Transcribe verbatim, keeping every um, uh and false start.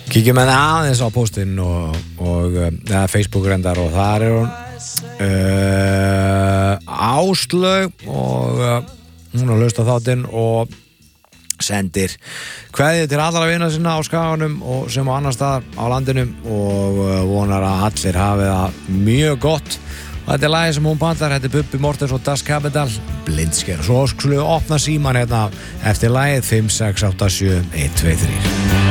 Kíkjum henni aðeins á postinn og, og eða Facebook reyndar og þar er hún uh, Áslaug og uh, hún har hlustað þáttinn og sendir kveðju til allra vina sinna á Skaganum og sem á annar staðar á landinu og uh, vonar að allir hafi það mjög gott. Og þetta er lagið sem hún pantar, þetta er Bubbi Mortens og Das Kapital, Blindsker. Svo skulum við opna síman hérna eftir lagið fimm sex átta sjö eitt tvö þrjú.